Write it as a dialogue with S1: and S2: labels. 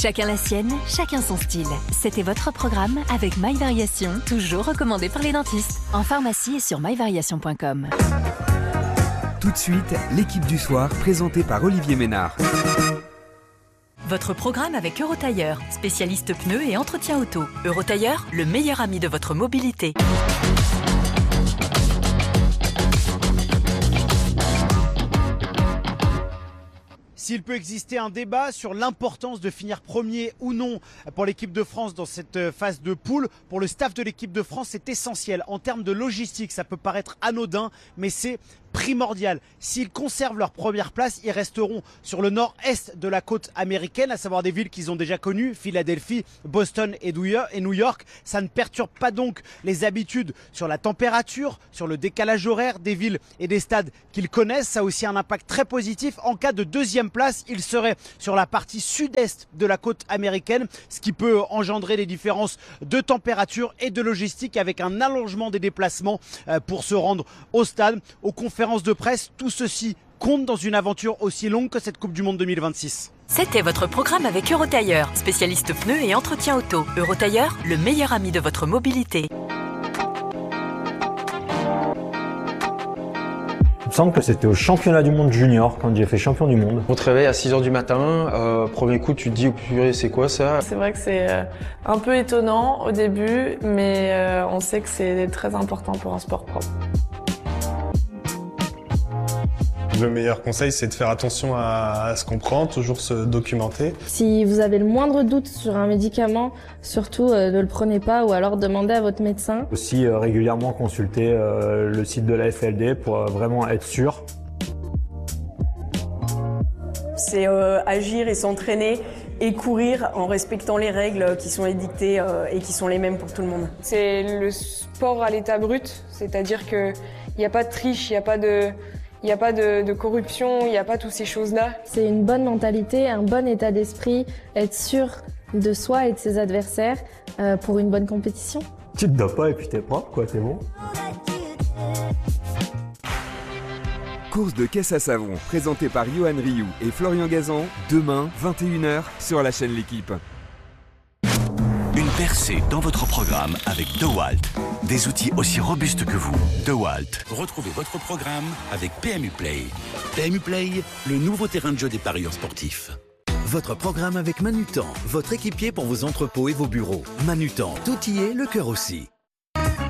S1: Chacun la sienne, chacun son style. C'était votre programme avec My Variation, toujours recommandé par les dentistes. En pharmacie et sur myvariation.com.
S2: Tout de suite, l'équipe du soir, présentée par Olivier Ménard.
S1: Votre programme avec Eurotailleur, spécialiste pneus et entretien auto. Eurotailleur, le meilleur ami de votre mobilité.
S3: S'il peut exister un débat sur l'importance de finir premier ou non pour l'équipe de France dans cette phase de poule, pour le staff de l'équipe de France, c'est essentiel. En termes de logistique, ça peut paraître anodin, mais c'est primordial. S'ils conservent leur première place, ils resteront sur le nord-est de la côte américaine, à savoir des villes qu'ils ont déjà connues, Philadelphie, Boston et New York. Ça ne perturbe pas donc les habitudes sur la température, sur le décalage horaire des villes et des stades qu'ils connaissent. Ça a aussi un impact très positif. En cas de deuxième place, ils seraient sur la partie sud-est de la côte américaine, ce qui peut engendrer des différences de température et de logistique avec un allongement des déplacements pour se rendre au stade, aux conférences de presse. Tout ceci compte dans une aventure aussi longue que cette Coupe du Monde 2026.
S1: C'était votre programme avec Eurotailleur, spécialiste pneus et entretien auto. Eurotailleur, le meilleur ami de votre mobilité.
S4: Il me semble que c'était au championnat du monde junior, quand j'ai fait champion du monde.
S5: On te réveille à 6h du matin, premier coup tu te dis, oh purée, c'est quoi ça?
S6: C'est vrai que c'est un peu étonnant au début, mais on sait que c'est très important pour un sport propre.
S7: Le meilleur conseil, c'est de faire attention à ce qu'on prend, toujours se documenter.
S8: Si vous avez le moindre doute sur un médicament, surtout ne le prenez pas ou alors demandez à votre médecin.
S4: Aussi régulièrement consulter le site de la FLD pour vraiment être sûr.
S9: C'est agir et s'entraîner et courir en respectant les règles qui sont édictées et qui sont les mêmes pour tout le monde.
S6: C'est le sport à l'état brut, c'est-à-dire qu'il n'y a pas de triche, il n'y a pas de corruption, il n'y a pas toutes ces choses-là.
S8: C'est une bonne mentalité, un bon état d'esprit, être sûr de soi et de ses adversaires pour une bonne compétition.
S4: Tu te dois pas et puis t'es propre, quoi, c'est bon.
S2: Course de caisse à savon, présentée par Yohan Rioux et Florian Gazan, demain, 21h, sur la chaîne L'Équipe.
S10: Une percée dans votre programme avec DeWalt. Des outils aussi robustes que vous. DeWalt. Retrouvez votre programme avec PMU Play. PMU Play, le nouveau terrain de jeu des parieurs sportifs. Votre programme avec Manutan, votre équipier pour vos entrepôts et vos bureaux. Manutan, tout y est, le cœur aussi.